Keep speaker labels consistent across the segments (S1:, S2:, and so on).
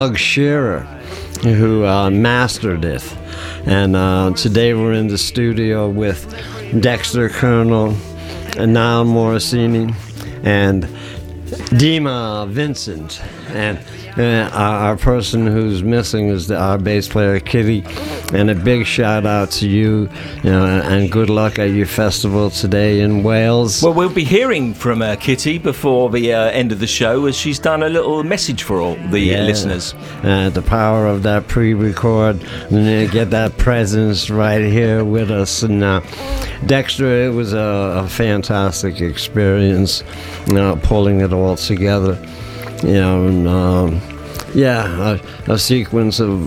S1: Doug Shearer, who mastered it. And today we're in the studio with Dexter Colonel, and Niall Morosini, and Dima Vincent. And our person who's missing is our bass player, Kitty. And a big shout out to you, and good luck at your festival today in Wales.
S2: Well, we'll be hearing from Kitty before the end of the show, as she's done a little message for all the listeners.
S1: The power of that pre-record, and get that presence right here with us. And Dexter, it was a fantastic experience, pulling it all together. A sequence of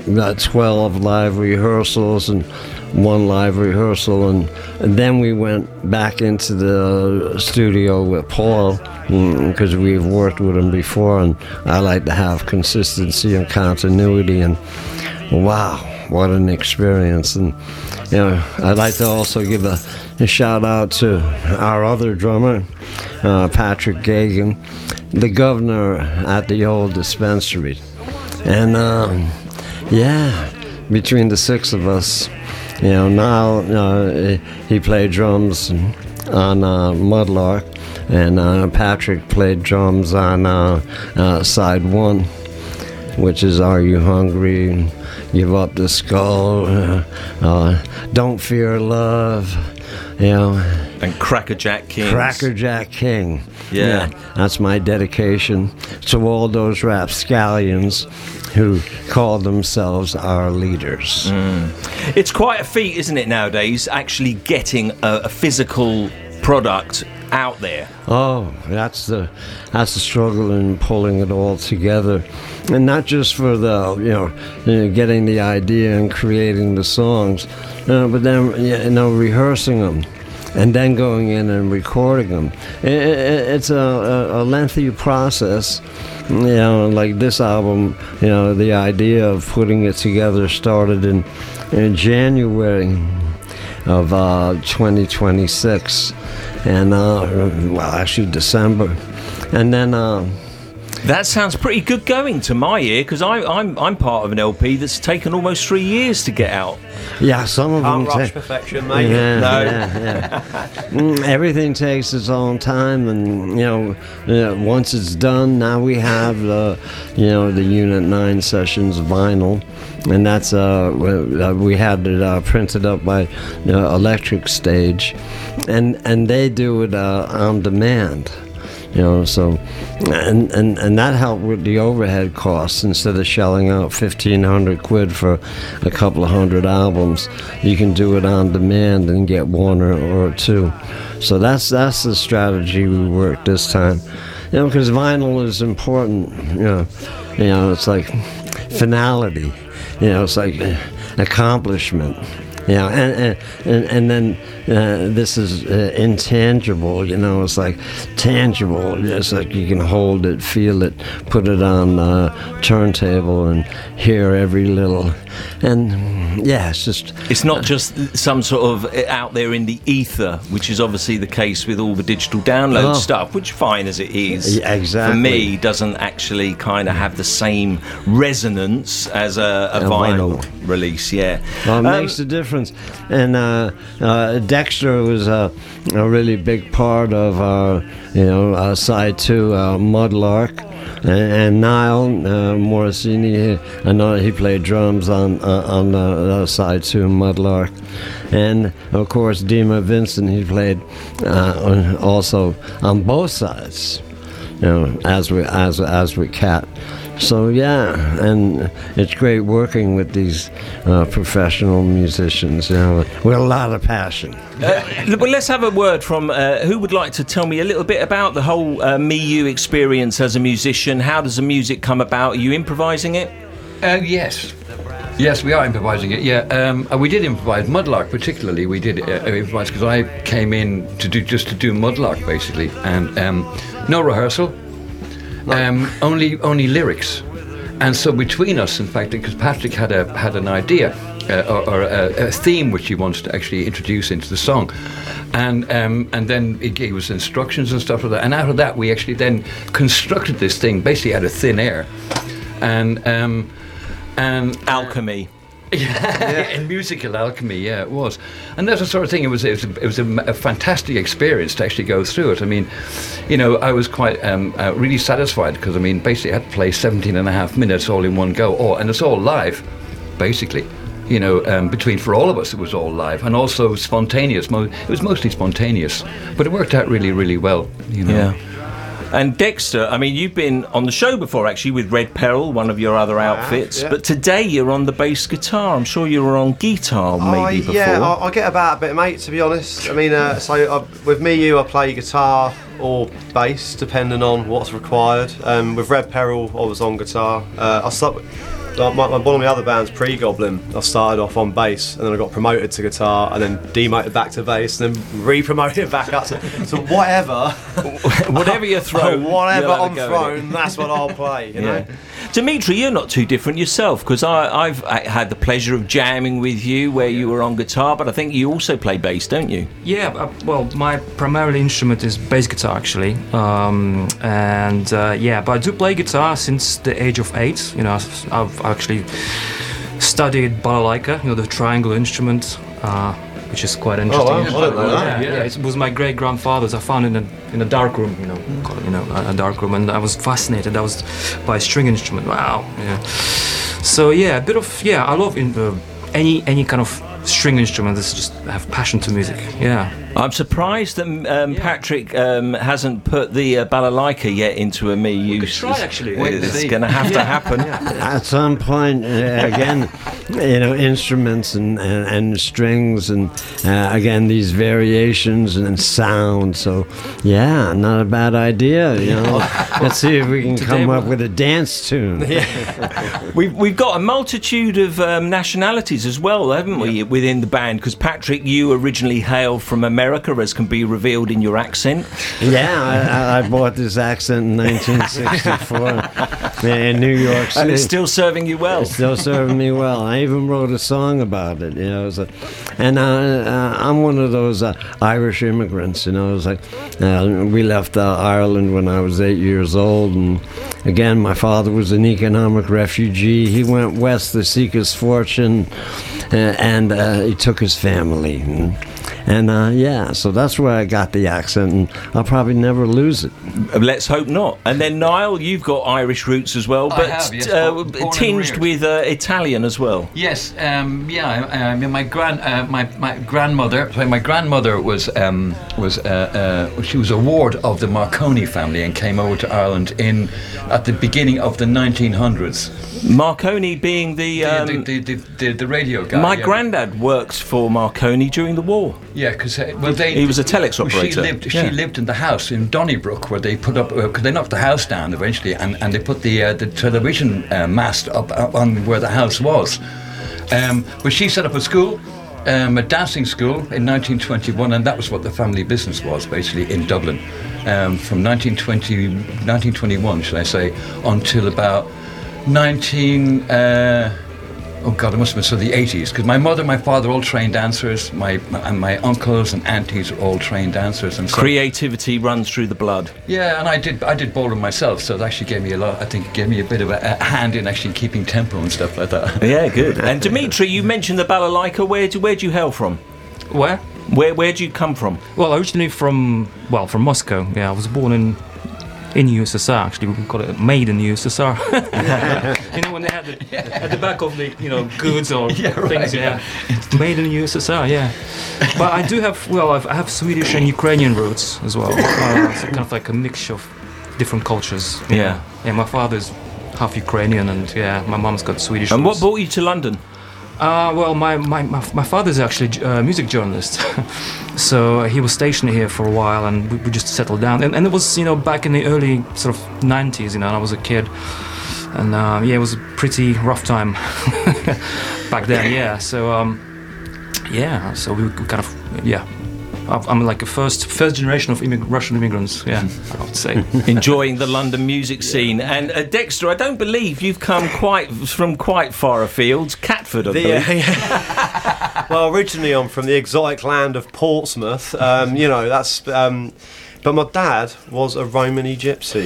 S1: 12 live rehearsals and one live rehearsal, and then we went back into the studio with Paul, because we've worked with him before, and I like to have consistency and continuity, and wow, what an experience. And I'd like to also give a shout out to our other drummer, Patrick Gagan, the governor at the old dispensary. And between the six of us, Niall, he played drums on Mudlark, and Patrick played drums on side one, which is Are You Hungry, Give Up the Skull, Don't Fear Love,
S2: and Crackerjack King.
S1: Crackerjack King.
S2: Yeah.
S1: That's my dedication to all those rapscallions who call themselves our leaders.
S2: It's quite a feat, isn't it, nowadays, actually getting a physical product out there.
S1: Oh, that's the struggle in pulling it all together, and not just for the getting the idea and creating the songs, but then rehearsing them, and then going in and recording them. It's a lengthy process. Like this album, the idea of putting it together started in January of 2026, and actually December, and then
S2: that sounds pretty good going to my ear, because I'm part of an LP that's taken almost 3 years to get out.
S1: Yeah, some of them
S3: rush perfection, mate.
S1: Everything takes its own time, and once it's done, now we have the Unit 9 Sessions vinyl, and that's we had it printed up by Electric Stage, and they do it on demand. So and that helped with the overhead costs. Instead of shelling out £1,500 for a couple of hundred albums, you can do it on demand and get one or two. So that's the strategy we worked this time. Because vinyl is important. It's like finality. It's like accomplishment. And then this is intangible, it's like tangible. It's like you can hold it, feel it, put it on a turntable and hear every little. And it's
S2: not just some sort of out there in the ether, which is obviously the case with all the digital download stuff, which, fine as it is,
S1: exactly,
S2: for me doesn't actually kind of have the same resonance as a vinyl release.
S1: Well, it makes a difference. And Dexter was a really big part of our side two, Mudlark, and Niall Morosini. I know he played drums on the side two, Mudlark, and of course Dima Vincent. He played also on both sides, as with Cat. So and it's great working with these professional musicians, with a lot of passion.
S2: Well, let's have a word from who would like to tell me a little bit about the whole Me-You experience as a musician. How does the music come about? Are you improvising it?
S4: Yes, we are improvising it. We did improvise Mudlark, particularly. We did improvise because I came in to do Mudlark basically, and no rehearsal. Only lyrics, and so between us, in fact, because Patrick had an idea or a theme which he wanted to actually introduce into the song, and then he gave us instructions and stuff like that, and out of that we actually then constructed this thing basically out of thin air, and
S2: Alchemy.
S4: in musical alchemy, yeah, it was, and that's the sort of thing. It was a fantastic experience to actually go through it. I mean, I was quite really satisfied because basically I had to play 17 and a half minutes all in one go, and it's all live, basically. For all of us, it was all live and also spontaneous. It was mostly spontaneous, but it worked out really, really well.
S2: Yeah. And Dexter, you've been on the show before, actually, with Red Peril, one of your other outfits.
S3: Yeah.
S2: But today you're on the bass guitar. I'm sure you were on guitar maybe before.
S3: Yeah, I get about a bit, mate, to be honest. With Me You, I play guitar or bass, depending on what's required. With Red Peril, I was on guitar. One of my other bands, Pre-Goblin, I started off on bass and then I got promoted to guitar and then demoted back to bass and then re-promoted back up to... So whatever...
S2: Whatever you throw...
S3: whatever I'm thrown, that's what I'll play, you know?
S2: Dimitri, you're not too different yourself, because I've had the pleasure of jamming with you where you were on guitar, but I think you also play bass, don't you?
S5: Yeah, my primary instrument is bass guitar, actually. But I do play guitar since the age of 8. I've actually studied balalaika, the triangle instrument, which is quite interesting.
S3: Oh, wow. I didn't know that.
S5: Yeah, it was my great grandfather's. I found it in a dark room, a dark room, and I was fascinated. That was by a string instrument. Wow. Yeah. So a bit of I love any kind of string instrument. I have passion to music. Yeah.
S2: I'm surprised that Patrick hasn't put the balalaika yet into a Me You.
S5: Try, actually.
S2: It's going to have to happen.
S1: At some point, again, instruments and strings and again these variations and sound. So not a bad idea. Let's see if we can come up with a dance tune.
S2: We've got a multitude of nationalities as well, haven't we, within the band? Because Patrick, you originally hail from America, as can be revealed in your accent.
S1: Yeah, I bought this accent in 1964 in New York City.
S2: And it's still serving you well.
S1: It's still serving me well. I even wrote a song about it. I'm one of those Irish immigrants. We left Ireland when I was 8 years old, and again, my father was an economic refugee. He went west to seek his fortune, and he took his family. So that's where I got the accent, and I'll probably never lose it.
S2: Let's hope not. And then Niall, you've got Irish roots as well, but tinged with Italian as well.
S4: Yes, my grandmother. My grandmother was she was a ward of the Marconi family and came over to Ireland at the beginning of the 1900s.
S2: Marconi being the
S4: radio guy.
S2: My granddad worked for Marconi during the war.
S4: Yeah, because
S2: he was a telex operator.
S4: She lived in the house in Donnybrook where they put up, because they knocked the house down eventually, and they put the television mast up on where the house was. But she set up a school, a dancing school in 1921, and that was what the family business was basically in Dublin, from 1921, should I say, until about it must have been the 80s, because my mother and my father are all trained dancers, my uncles and aunties are all trained dancers, and so
S2: creativity runs through the blood.
S4: Yeah, and I did ballroom myself, so it actually gave me a lot. I think it gave me a bit of a hand in actually keeping tempo and stuff like that.
S2: Yeah, good. And Dimitri, you mentioned the balalaika. Where'd you hail from? Where'd you come from?
S5: Well, originally from Moscow. Yeah, I was born in USSR, actually. We call it made in USSR. When they had at the back of the goods or things, made in USSR, But I do have I have Swedish and Ukrainian roots as well. So kind of like a mixture of different cultures. Yeah, my father's half Ukrainian, and my mom's got Swedish
S2: and
S5: roots.
S2: What brought you to London?
S5: My father's actually a music journalist, so he was stationed here for a while, and we just settled down. And it was so back in the early sort of 90s, and I was a kid, and it was a pretty rough time back then. So we kind of I'm like a first generation of Russian immigrants. I would say
S2: enjoying the London music scene. And Dexter, I don't believe you've come from quite far afield. Catford, I believe.
S3: Well, originally I'm from the exotic land of Portsmouth. That's. But my dad was a Romany gypsy.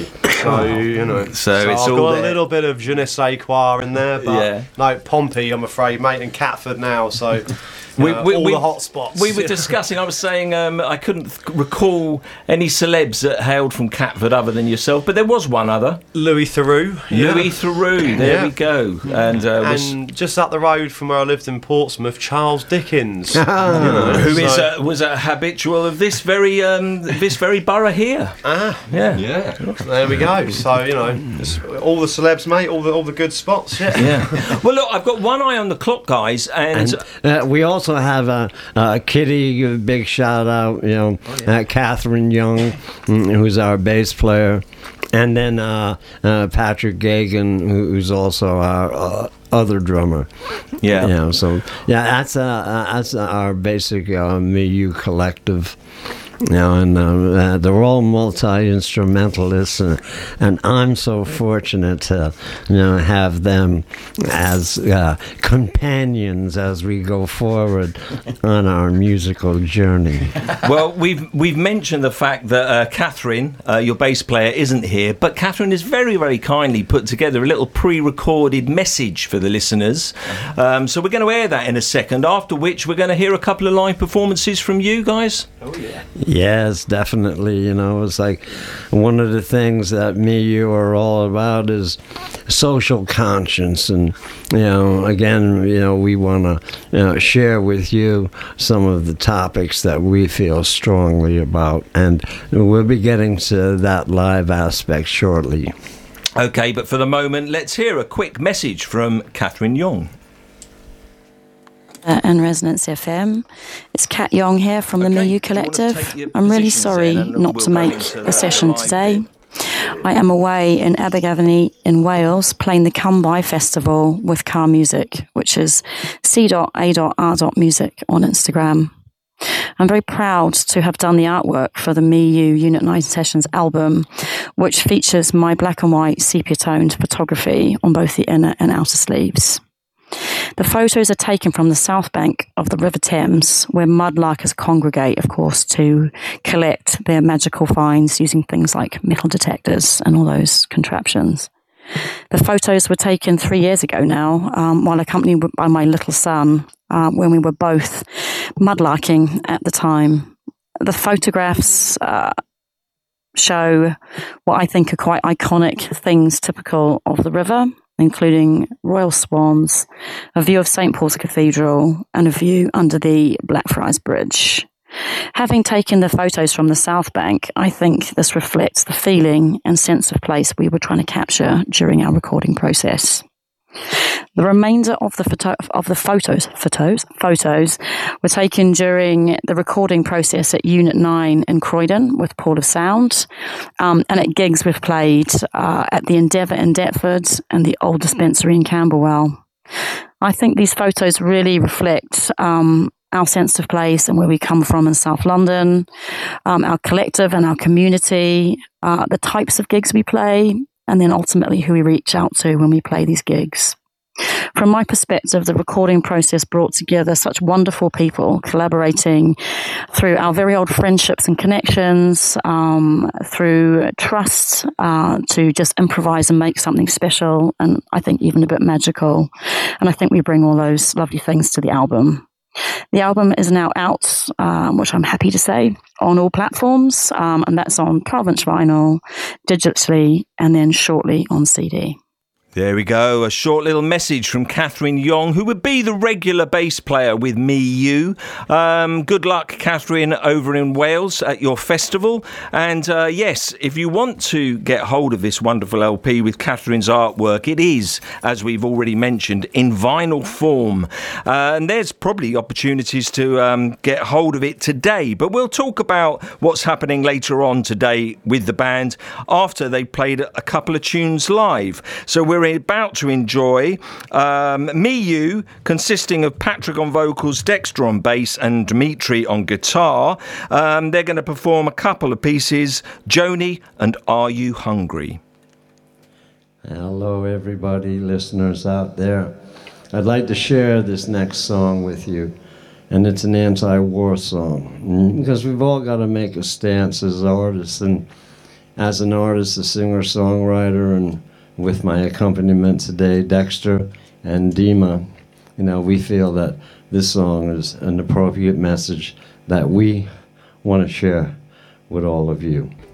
S3: So, you know.
S2: So it's
S3: I've
S2: all
S3: got
S2: there.
S3: a little bit of je ne sais quoi in there, but
S2: Yeah.
S3: no, Pompey, I'm afraid, mate, and Catford now, so
S2: We-
S3: all
S2: we-
S3: the hot spots.
S2: We were discussing, I was saying I couldn't recall any celebs that hailed from Catford other than yourself, but there was one other.
S3: Louis Theroux.
S2: Louis Theroux, there
S3: Yeah.
S2: we go. And,
S3: And just up the road from where I lived in Portsmouth, Charles Dickens.
S2: who is
S3: So-
S2: was a habitual of this very borough here. Yeah.
S4: Yeah.
S3: There we go. So, you know, it's all the celebs, mate, all the good spots, yeah.
S2: Yeah. Well, look, I've got one eye on the clock, guys, and
S1: We also have Kitty, a big shout out, Catherine Young, who's our bass player, and then Patrick Gagan, who's also our other drummer.
S2: yeah.
S1: That's our basic MIU collective. And they're all multi-instrumentalists, and I'm so fortunate to, have them as companions as we go forward on our musical journey.
S2: Well, we've mentioned the fact that Catherine, your bass player, isn't here, but Catherine has very, very kindly put together a little pre-recorded message for the listeners. So we're going to air that in a second, after which we're going to hear a couple of live performances from you guys.
S4: Oh, yeah.
S1: Yes, definitely. It's like one of the things that you are all about is social conscience, and again, we want to share with you some of the topics that we feel strongly about, and we'll be getting to that live aspect shortly.
S2: Okay, but for the moment, let's hear a quick message from Catherine Young.
S6: And Resonance FM. It's Kat Young here from the
S2: Okay,
S6: MIU
S2: do you wanna
S6: Collective.
S2: take your
S6: I'm really
S2: positions
S6: sorry
S2: then, and
S6: not
S2: we'll
S6: to
S2: go
S6: make
S2: into
S6: a
S2: the
S6: session
S2: live
S6: today.
S2: bit.
S6: I am away in Abergavenny in Wales playing the Come By Festival with Car Music, which is c.a.r. music on Instagram. I'm very proud to have done the artwork for the MIU Unit 9 Sessions album, which features my black and white sepia-toned photography on both the inner and outer sleeves. The photos are taken from the south bank of the River Thames, where mudlarkers congregate, of course, to collect their magical finds using things like metal detectors and all those contraptions. The photos were taken 3 years ago now, while accompanied by my little son, when we were both mudlarking at the time. The photographs show what I think are quite iconic things typical of the river, including royal swans, a view of St. Paul's Cathedral, and a view under the Blackfriars Bridge. Having taken the photos from the South Bank, I think this reflects the feeling and sense of place we were trying to capture during our recording process. The remainder of the photos were taken during the recording process at Unit 9 in Croydon with Pool of Sound, and at gigs we've played at the Endeavour in Deptford and the Old Dispensary in Camberwell. I think these photos really reflect our sense of place and where we come from in South London, our collective and our community, the types of gigs we play, and then ultimately who we reach out to when we play these gigs. From my perspective, the recording process brought together such wonderful people collaborating through our very old friendships and connections, through trust, to just improvise and make something special, and I think even a bit magical. And I think we bring all those lovely things to the album. The album is now out, which I'm happy to say, on all platforms, and that's on 12-inch vinyl, digitally, and then shortly on CD.
S2: There we go, a short little message from Catherine Young, who would be the regular bass player with MIU. Good luck, Catherine, over in Wales at your festival. And yes, if you want to get hold of this wonderful LP with Catherine's artwork, it is, as we've already mentioned, in vinyl form. And there's probably opportunities to get hold of it today. But we'll talk about what's happening later on today with the band after they played a couple of tunes live. So we're about to enjoy MIU, consisting of Patrick on vocals, Dexter on bass and Dimitri on guitar. They're going to perform a couple of pieces, Joni and Are You Hungry?
S1: Hello, everybody, listeners out there. I'd like to share this next song with you, and it's an anti-war song, because we've all got to make a stance as artists, and as an artist, a singer-songwriter, and with my accompaniment today, Dexter and Dima, we feel that this song is an appropriate message that we want to share with all of you.